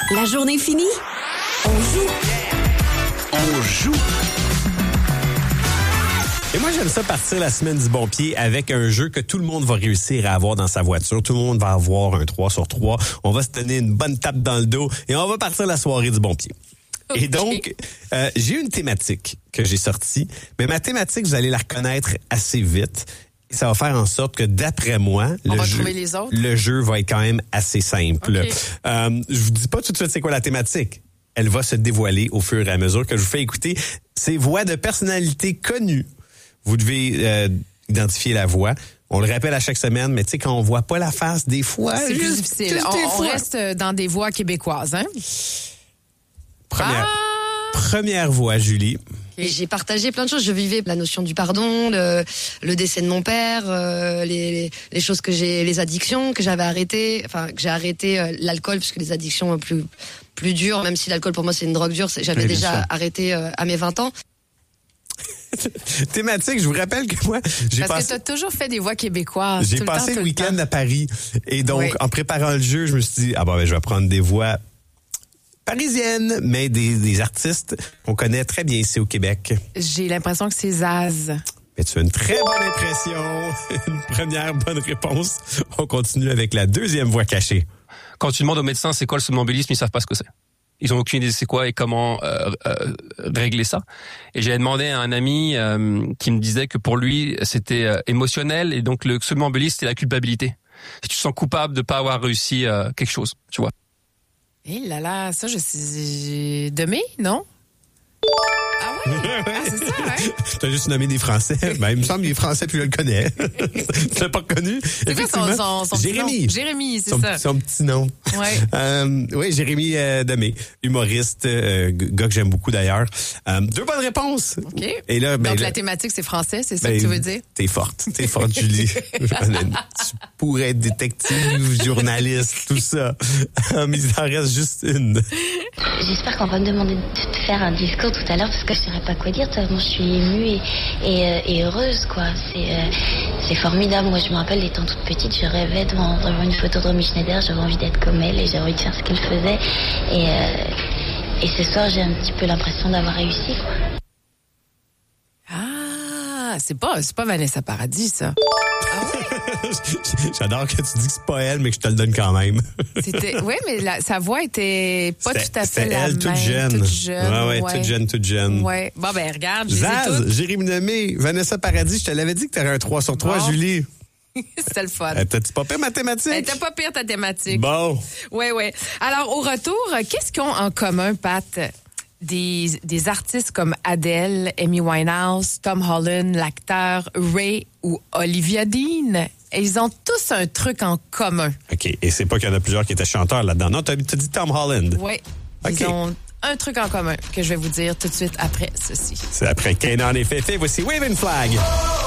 La journée finie, on joue. On joue. Et moi, j'aime ça partir la semaine du bon pied avec un jeu que tout le monde va réussir à avoir dans sa voiture. Tout le monde va avoir un 3 sur 3. On va se donner une bonne tape dans le dos et on va partir la soirée du bon pied. Okay. Et donc, j'ai une thématique que j'ai sortie. Mais ma thématique, vous allez la reconnaître assez vite. Et ça va faire en sorte que, d'après moi, le jeu va être quand même assez simple. Okay. Je vous dis pas tout de suite c'est quoi la thématique. Elle va se dévoiler au fur et à mesure que je vous fais écouter ces voix de personnalités connues. Vous devez identifier la voix. On le rappelle à chaque semaine, mais tu sais, quand on voit pas la face, des fois... C'est plus difficile. On reste dans des voix québécoises, hein? Première voix, Julie. Et j'ai partagé plein de choses. Je vivais la notion du pardon, le décès de mon père, les choses les addictions que j'avais arrêtées. Enfin, que j'ai arrêté l'alcool, puisque les addictions plus dures, même si l'alcool pour moi c'est une drogue dure, j'avais déjà arrêté à mes 20 ans. Thématique, je vous rappelle que moi, Parce que tu as toujours fait des voix québécoises. J'ai passé le week-end à Paris. Et donc, en préparant le jeu, je me suis dit, je vais prendre des voix parisiennes, mais des artistes qu'on connaît très bien ici au Québec. J'ai l'impression que c'est Zaz. Mais tu as une très bonne impression. Une première bonne réponse. On continue avec la deuxième voix cachée. Quand tu demandes aux médecins c'est quoi le somnambulisme, ils savent pas ce que c'est. Ils ont aucune idée c'est quoi et comment régler ça. Et j'ai demandé à un ami qui me disait que pour lui c'était émotionnel et donc le somnambulisme c'était la culpabilité. Si tu te sens coupable de pas avoir réussi quelque chose, tu vois. Eh là là, ça je sais Demé, non? Ah oui? C'est ça, hein? T'as juste nommé des Français. Ben, il me semble que les Français, tu le connais. Tu l'as pas reconnu? C'est quoi son Jérémy. Jérémy, c'est ça. Son petit nom. Ouais. Oui, Jérémy Demé, humoriste, gars que j'aime beaucoup d'ailleurs. 2 bonnes réponses. OK. Et là, donc la thématique, c'est français, c'est ça que tu veux dire? T'es forte, Julie. Tu pourrais être détective, journaliste, tout ça. Mais il en reste juste une. J'espère qu'on va me demander de faire un discours tout à l'heure parce que je saurais pas quoi dire. Tellement je suis émue et heureuse, quoi. C'est formidable. Moi, je me rappelle, étant toute petite, je rêvais devant une photo de Romy Schneider. J'avais envie d'être comme elle et j'avais envie de faire ce qu'elle faisait. Et ce soir, j'ai un petit peu l'impression d'avoir réussi, quoi. Ah, c'est pas Vanessa Paradis, ça. Ah ouais? J'adore que tu dis que c'est pas elle, mais que je te le donne quand même. Oui, mais sa voix était pas tout à fait la elle, même. Toute jeune. Ouais. Toute jeune. Ouais. Bon, ben, regarde, Zaz, Jérémy Demé, Vanessa Paradis, je te l'avais dit que t'aurais un 3 sur 3, Julie. C'était le fun. T'as-tu pas pire ma thématique? T'as pas pire ta thématique. Bon. Oui. Alors, au retour, qu'est-ce qu'ils ont en commun, Pat? Des artistes comme Adele, Amy Winehouse, Tom Holland, l'acteur Ray ou Olivia Dean. Et ils ont tous un truc en commun. OK. Et c'est pas qu'il y en a plusieurs qui étaient chanteurs là-dedans. Non, t'as dit Tom Holland. Oui. Okay. Ils ont un truc en commun que je vais vous dire tout de suite après ceci. C'est après Kanan et Féfé. Voici Waving Flag.